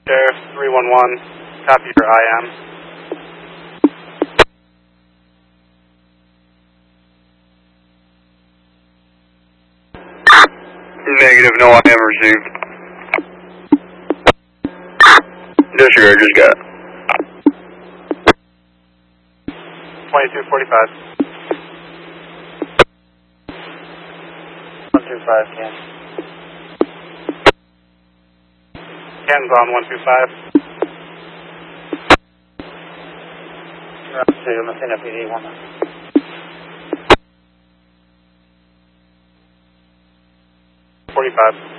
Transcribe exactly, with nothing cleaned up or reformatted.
Sheriff three one one, copy your I M. Negative, no I M received. Disregard, just got. twenty-two forty-five. one two five, Ken. Ken's on one two five. two, Messina P D one. forty-five.